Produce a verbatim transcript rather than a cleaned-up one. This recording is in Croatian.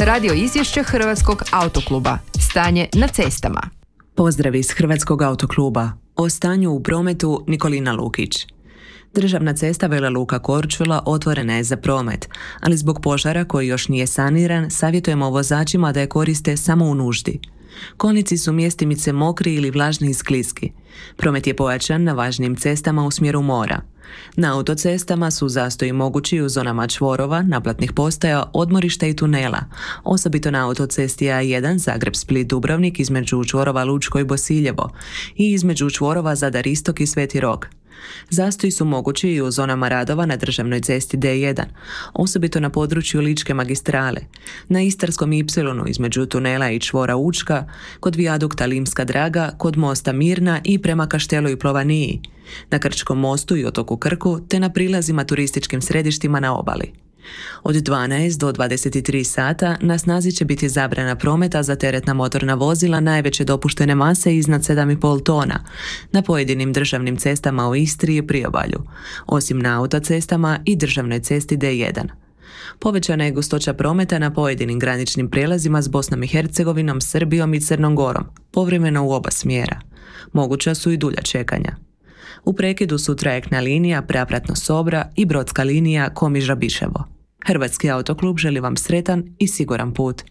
Radio izvješće Hrvatskog autokluba. Stanje na cestama. Pozdrav iz Hrvatskog autokluba. O stanju u prometu Nikolina Lukić. Državna cesta Vela Luka Korčula otvorena je za promet, ali zbog požara koji još nije saniran, savjetujemo vozačima da je koriste samo u nuždi. Kolnici su mjestimice mokri ili vlažni i skliski. Promet je pojačan na važnim cestama u smjeru mora. Na autocestama su zastoji mogući u zonama čvorova, naplatnih postaja, odmorišta i tunela, osobito na autocesti A jedan Zagreb-Split-Dubrovnik između čvorova Lučko i Bosiljevo i između čvorova Zadar-Istok i Sveti Rok. Zastoji su mogući i u zonama radova na državnoj cesti D jedan, osobito na području Ličke magistrale, na Istarskom ipsilonu između tunela i čvora Učka, kod vijadukta Limska Draga, kod mosta Mirna i prema Kaštelu i Plovaniji, na Krčkom mostu i otoku Krku, te na prilazima turističkim središtima na obali. Od dvanaest do dvadeset tri sata na snazi će biti zabrana prometa za teretna motorna vozila najveće dopuštene mase iznad sedam i pol tona na pojedinim državnim cestama u Istri i Priobalju, osim na autocestama i državnoj cesti D jedan. Povećana je gustoća prometa na pojedinim graničnim prijelazima s Bosnom i Hercegovinom, Srbijom i Crnom Gorom, povremeno u oba smjera. Moguća su i dulja čekanja. U prekidu su trajektna linija Prapratno-Sobra i brodska linija Komiža-Biševo. Hrvatski autoklub želi vam sretan i siguran put.